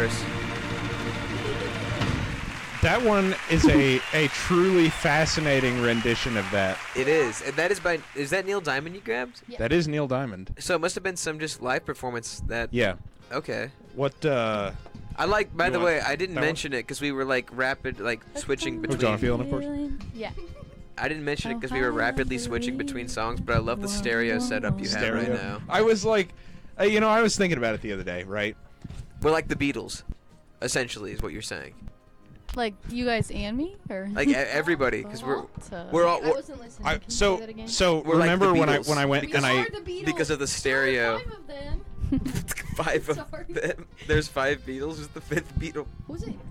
verse. That one is a truly fascinating rendition of that. It is, and that is by. Is that Neil Diamond you grabbed? Yeah. That is Neil Diamond. So it must have been some just live performance that. Yeah. Okay. What? I like. By You the want way, I didn't that one? mention it because we were like switching Oh, John between. Feeling, of course. Yeah. I didn't mention it because we were rapidly switching between songs, but I love the stereo setup you have right now. I was like, I was thinking about it the other day, right? We're like the Beatles, essentially, is what you're saying. Like you guys and me, or Like everybody, because we're all. I wasn't listening. Can you say So that again? We're like remember the when Beatles. I went We and are I the Beatles. because of the stereo. Five of them. Five of Sorry. them. There's 5 Beatles. Who's the 5th Beatle? Was it?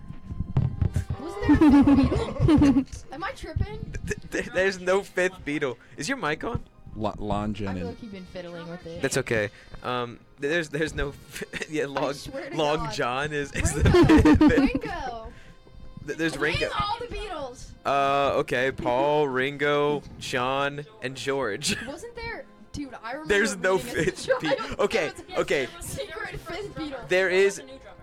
Wasn't there a fifth Beatle? Am I tripping? There's no 5th Beatle. Is your mic on? Longin I've and low-key been fiddling with it. That's okay. There's no. Yeah, Long swear to Long God. John is the Ringo. 5th. Ringo. There's Ringo. Name all the Beatles. Okay. Paul, Ringo, John, and George. Wasn't there? Dude, I remember. There's no reading as a 5th child Beatle. that Okay, there was a okay. Secret 5th Beatle. There is.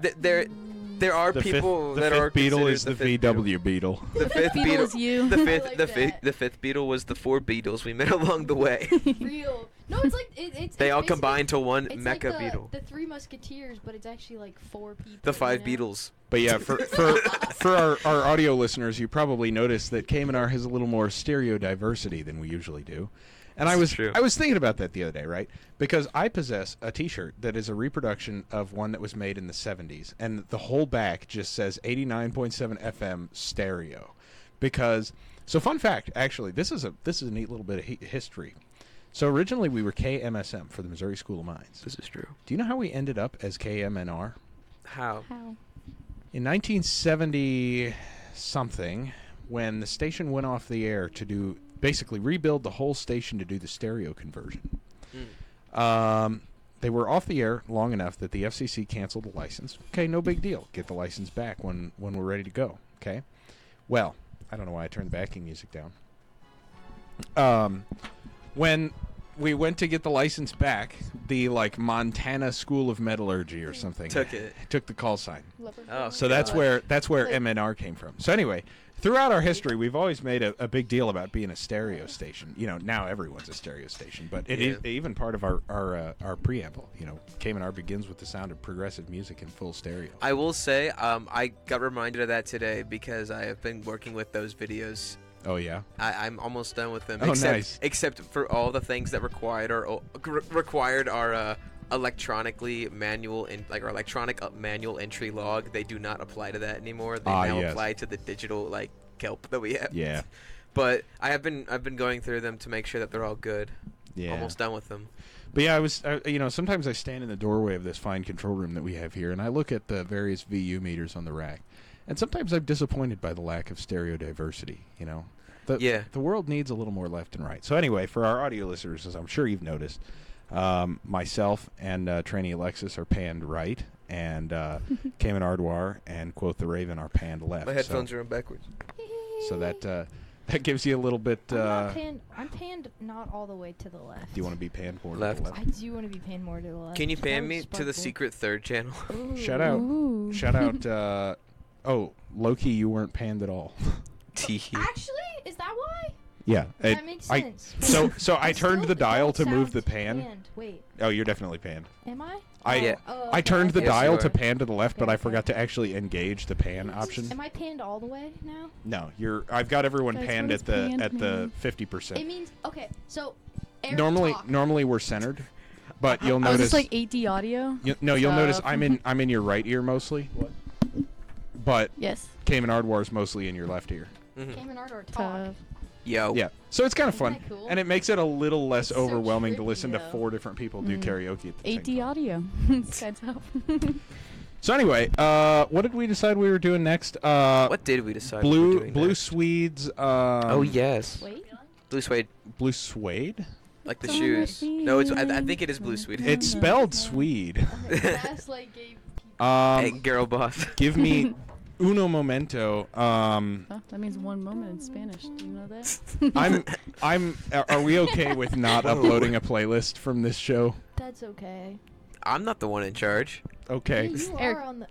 There are the people fifth, that the are fifth Beatle considered is the fifth Beatle. VW Beetle. The 5th Beatle Beatle is you. The I fifth, like the that. fifth, the 5th Beatle was the 4 Beatles we met along the way. Real. No, it's like it's. They it's all basically- combined to one It's Mecha like the, Beatle. The 3 Musketeers, but it's actually like 4 people. The 5 you know? Beatles. But yeah, for our audio listeners, you probably noticed that Caymanar has a little more stereo diversity than we usually do. And I This is was true. thinking about that the other day, right? Because I possess a T-shirt that is a reproduction of one that was made in the 70s, and the whole back just says 89.7 FM stereo. Because fun fact, actually, this is a neat little bit of history. So originally we were KMSM for the Missouri School of Mines. This is true. Do you know how we ended up as KMNR? How? How? In 1970 something, when the station went off the air to basically rebuild the whole station to do the stereo conversion, they were off the air long enough that the FCC canceled the license. Okay, no big deal. Get the license back when we're ready to go. Okay. Well, I don't know why I turned the backing music down. When we went to get the license back, the Montana School of Metallurgy or something Took it. took the call sign. Oh, So that's where MNR came from. So anyway, throughout our history, we've always made a big deal about being a stereo station. You know, now everyone's a stereo station, but it is even part of our preamble. You know, KMNR begins with the sound of progressive music in full stereo. I will say, I got reminded of that today because I have been working with those videos. Oh yeah. I'm almost done with them. Oh, except, nice. Except for all the things that required our electronically manual and our electronic manual entry log. They do not apply to that anymore. They now yes. apply to the digital kelp that we have. Yeah. But I've been going through them to make sure that they're all good. Yeah. Almost done with them. But yeah, I was, sometimes I stand in the doorway of this fine control room that we have here, and I look at the various VU meters on the rack, and sometimes I'm disappointed by the lack of stereo diversity. You know, the world needs a little more left and right. So anyway, for our audio listeners, as I'm sure you've noticed, myself and Trainee Alexis are panned right, and Cayman Ardwar and Quoth the Raven are panned left. My headphones are on backwards. So that gives you a little bit. I'm panned not all the way to the left. Do you want to be panned more Left. to the left? I do want to be panned more to the left. Can you That pan was me to the sparkle. secret third channel? Ooh. Shout out. Ooh. Shout out. Oh, Loki, you weren't panned at all. Actually, is that why? Yeah. That makes sense. So I turned still the dial don't to move sound the pan. panned. Wait, Oh, you're definitely panned. am I? I Oh, I okay, turned the okay. Yes, dial you to are. pan to the left, but Okay, I okay. forgot to actually engage the pan option. Am I panned all the way now? No, I've got everyone Guys, panned what at is the panned at the mean? 50%. It means okay. So Eric Normally talk. we're centered, but you'll Oh, is notice this like 8D audio? you'll notice Uh, I'm in your right ear mostly. But Yes. Cayman Ardwar is mostly in your left ear. Cayman Art or talk. Tough. Yo. Yeah. So it's kind of Isn't fun, that cool? and it makes it a little less It's so overwhelming to trippy, listen to though. 4 different people do karaoke at the same 8D time. audio. It's kind of tough. So anyway, what did we decide we were doing next? What did we decide? we were doing Blue next? Swedes. Oh yes. Wait. Blue suede, Blue Suede. like the It's on shoes. my No, I feet. think it is blue suede. It's spelled Swede. That's like gave people. Hey, girl boss. Give me uno momento. Oh, that means one moment in Spanish. Do you know that? Are we okay with not Whoa. uploading a playlist from this show? That's okay. I'm not the one in charge. Okay. Hey, you Eric. are on the.